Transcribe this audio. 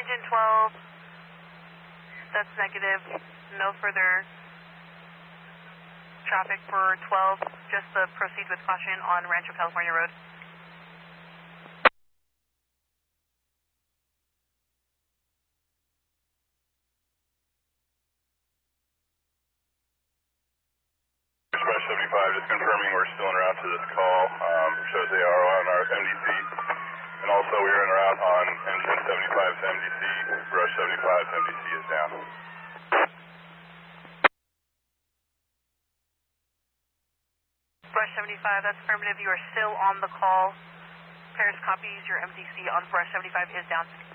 Engine 12, that's negative. No further traffic for 12. Just proceed with caution on Rancho California Road. Express 75, just confirming we're still en route to this call. Shows they are on our MDC. And also we're en route on engine 75 to MDC. Brush 75 to MDC is down. Brush 75, that's affirmative. You are still on the call. Paris copies your MDC on Brush 75 is down.